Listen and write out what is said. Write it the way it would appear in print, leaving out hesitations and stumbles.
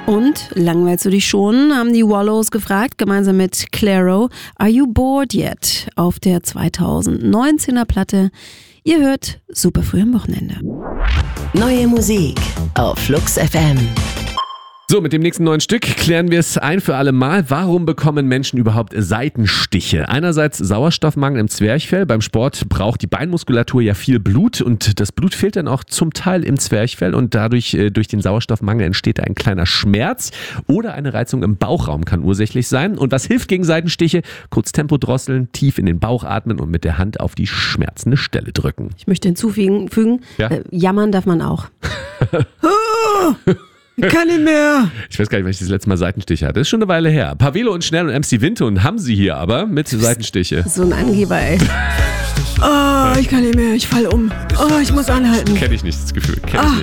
Und, langweilst du dich schon, haben die Wallows gefragt, gemeinsam mit Clairo, Are You Bored Yet? Auf der 2019er Platte. Ihr hört super früh am Wochenende. Neue Musik auf Flux FM. So, mit dem nächsten neuen Stück klären wir es ein für alle Mal. Warum bekommen Menschen überhaupt Seitenstiche? Einerseits Sauerstoffmangel im Zwerchfell. Beim Sport braucht die Beinmuskulatur ja viel Blut und das Blut fehlt dann auch zum Teil im Zwerchfell und dadurch durch den Sauerstoffmangel entsteht ein kleiner Schmerz oder eine Reizung im Bauchraum kann ursächlich sein. Und was hilft gegen Seitenstiche? Kurz Tempo drosseln, tief in den Bauch atmen und mit der Hand auf die schmerzende Stelle drücken. Ich möchte hinzufügen, Ja? Jammern darf man auch. Kann nicht mehr. Ich weiß gar nicht, wann ich das letzte Mal Seitenstiche hatte. Das ist schon eine Weile her. Pavelo und Schnell und MC Windhund haben sie hier aber mit Seitenstiche. So ein Angeber, ey. Oh, ich kann nicht mehr, ich fall um. Oh, ich muss anhalten. Kenn ich nicht, das Gefühl. Kenn ich nicht.